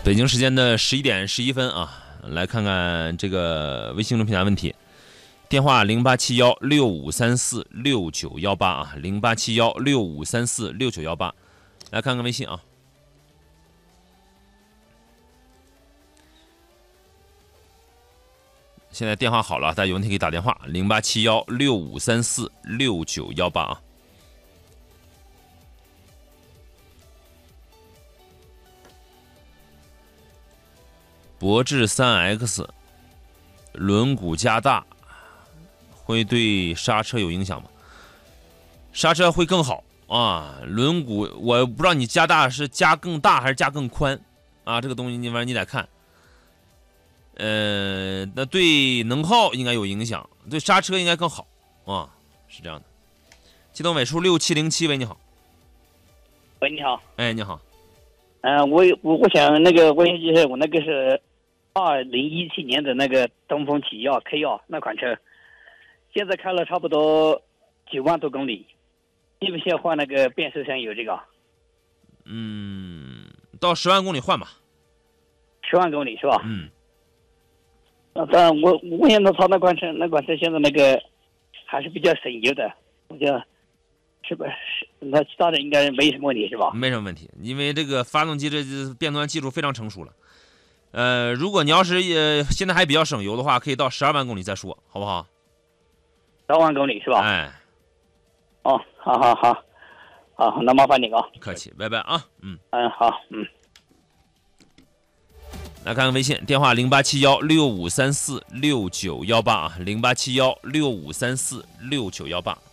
北京时间的11:11啊，来看看这个微信中平台问题。电话087165346918啊，087165346918。来看看微信啊。现在电话好了，大家有问题可以打电话087165346918啊。博智 3X 轮毂加大会对刹车有影响吗？刹车会更好啊。轮毂我不知道你加大是加更大还是加更宽啊，这个东西你反正你得看。那对能耗应该有影响，对刹车应该更好啊，是这样的。启动尾数6707，喂，你好。 喂，你好。 哎，你好。 我想那个问一下，我那个是2017年的那个东风起亚 K2那款车，现在开了差不多9万多公里，需不需要换那个变速箱油这个？ 到10万公里换吧。 10万公里是吧？但我问一下他那款车现在那个还是比较省油的，我觉得是不是？那其他的应该没什么问题是吧？ 没什么问题，因为这个发动机这变速箱技术非常成熟了。如果你要是现在还比较省油的话，可以到12万公里再说，好不好 ？12万公里是吧？ 哎。 哦，好，那麻烦你啊。 客气，拜拜啊。 好。 来看看微信，电话087165346918啊，087165346918。